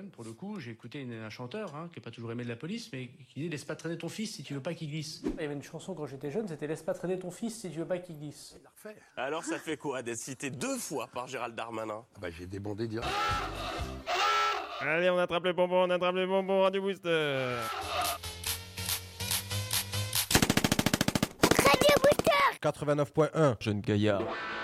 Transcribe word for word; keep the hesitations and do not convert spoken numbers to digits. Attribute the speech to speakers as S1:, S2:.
S1: jeune, pour le coup, j'ai écouté une, un chanteur hein, qui n'est pas toujours aimé de la police, mais qui dit « Laisse pas traîner ton fils si tu veux pas qu'il glisse ». Il y avait une chanson quand j'étais jeune, c'était « Laisse pas traîner ton fils si tu veux pas qu'il glisse ». Il l'a refait.
S2: Alors ça fait quoi d'être cité deux fois par Gérald Darmanin?
S3: Bah j'ai débandé direct.
S4: Allez, on attrape le bonbon, on attrape le bonbon, Radio Booster.
S5: Radio Booster
S4: quatre-vingt-neuf point un, Jeune Gaillard.